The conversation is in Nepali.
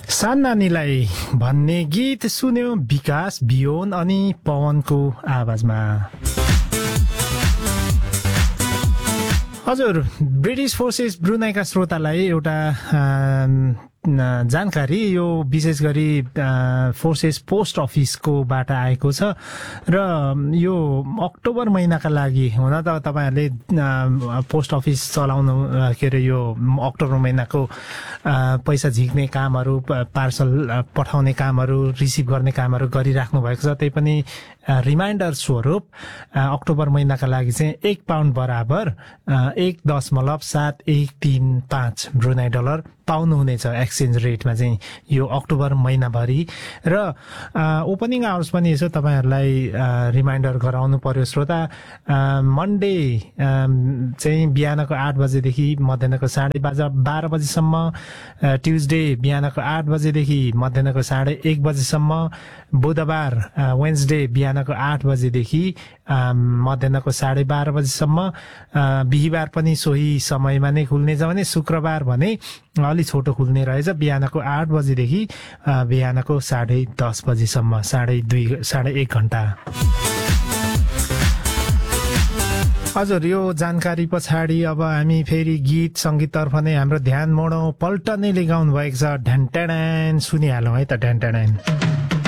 सान्नानीलाई भन्ने गीत सुन्यो विकास बियोन अनि पवनको आवाजमा। हजुर, ब्रिटिश फोर्सेस ब्रुनाईका श्रोतालाई एउटा जानकारी, यो विशेष गरी फोर्सेस पोस्ट अफिसको बाट आएको छ र यो अक्टोबर महिनाका लागि, हुन त तपाईहरुले पोस्ट अफिस चलाउनु के अरे यो अक्टोबर महिनाको पैसा झिक्ने कामहरु, पार्सल पठाउने कामहरु, रिसिभ गर्ने कामहरु गरिराख्नु भएको छ। त्यही पनि रिमाइन्डर स्वरूप अक्टोबर महिनाका लागि चाहिँ 1 पाउन्ड बराबर 1.735 ब्रुनाई डलर पाउनुहुनेछ एक्सचेन्ज रेटमा चाहिँ यो अक्टोबर महिनाभरि। र ओपनिङ आवर्स पनि यसो तपाईहरुलाई रिमाइन्डर गराउनु पर्यो श्रोता। मन्डे चाहिँ बिहानको 8 बजेदेखि मध्याहको 12:30 बजेसम्म, ट्युजडे बिहानको 8 बजेदेखि मध्याहको 1:30 बजेसम्म, बुधबार वेन्सडे बिहानको 8 बजेदेखि मध्याहको 12:30 बजेसम्म, बिहीबार पनि सोही समयमा नै खुल्नेछ भने शुक्रबार भने अलि छोटो खुल्ने रहेछ, बिहानको 8 बजेदेखि बिहानको 10:30 बजेसम्म, 1.5 घण्टा। हजुर, यो जानकारी पछाडि अब हामी फेरि गीत संगीततर्फ नै हाम्रो ध्यान मोडौं। पल्टनेले गाउनु भएको छ ढ्यान्टाडान, सुनिहालौं है त ढ्यान्टाडान।